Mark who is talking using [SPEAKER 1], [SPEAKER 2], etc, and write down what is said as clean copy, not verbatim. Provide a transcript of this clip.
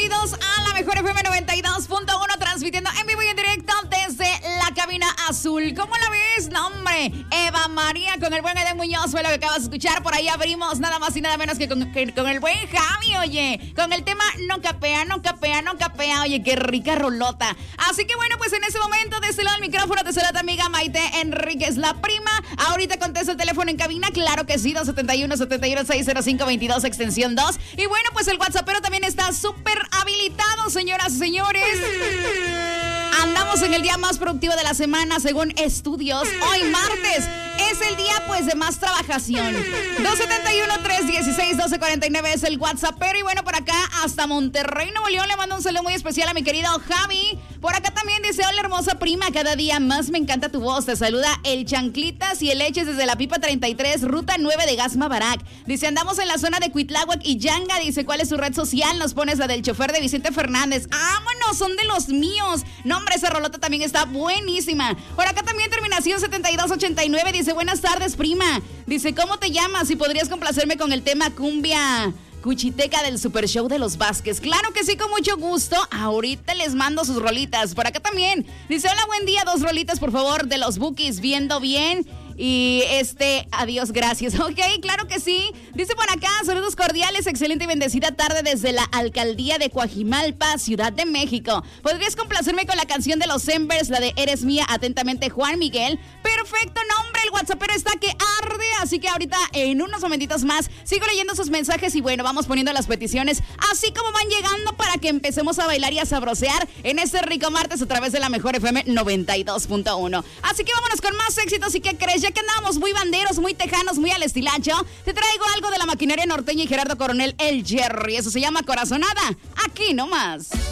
[SPEAKER 1] bienvenidos a la mejor FM 92.1, transmitiendo en vivo y en directo desde la cabina azul. ¿Cómo la ves? No, hombre, Eva María con el buen Eden Muñoz fue lo que acabas de escuchar. Por ahí abrimos nada más y nada menos que con el buen Javi, oye, con el tema No Capea, No Capea, No Capea. Oye, qué rica rolota. Así que bueno, pues en ese momento, de este lado del micrófono, te saluda tu amiga Maite Enríquez, la prima. Ahorita contesta el teléfono en cabina, claro que sí, 271-71-605-22, extensión 2. Y bueno, pues el WhatsAppero también está súper habilitado, señoras y señores. Andamos en el día más productivo de la semana, según estudios. Hoy martes es el día, pues, de más trabajación. 271-316-1249 es el WhatsAppero. Y bueno, por acá hasta Monterrey, Nuevo León, le mando un saludo muy especial a mi querido Javi. Por acá también dice: hola, hermosa prima, cada día más me encanta tu voz. Te saluda el Chanclitas y el Leches desde la Pipa 33, ruta 9 de Gasma Barak. Dice: andamos en la zona de Cuitláhuac y Yanga. Dice: ¿cuál es su red social? Nos pones la del chofer de Vicente Fernández. ¡Vámonos! Son de los míos. No, hombre, esa rolota también está buenísima. Por acá también terminación 7289. Dice: buenas tardes, prima. Dice: ¿cómo te llamas? Si podrías complacerme con el tema cumbia cuchiteca del Super Show de los Vázquez. Claro que sí, con mucho gusto. Ahorita les mando sus rolitas. Por acá también dice: hola, buen día, 2 rolitas por favor de los Bukis, viendo bien. Y adiós, gracias. Ok, claro que sí. Dice por acá: saludos cordiales, excelente y bendecida tarde desde la alcaldía de Coajimalpa, Ciudad de México. ¿Podrías complacerme con la canción de los Embers, la de Eres Mía, atentamente, Juan Miguel? Perfecto, nombre, el WhatsAppero está que arde. Así que ahorita, en unos momentitos más, sigo leyendo sus mensajes y bueno, vamos poniendo las peticiones así como van llegando para que empecemos a bailar y a sabrosear en este rico martes a través de la mejor FM 92.1. Así que vámonos con más éxitos. ¿Y qué crees? Ya que andamos muy banderos, muy tejanos, muy al estilacho, te traigo algo de la maquinaria norteña y Gerardo Coronel, el Jerry. Eso se llama Corazonada. Aquí nomás.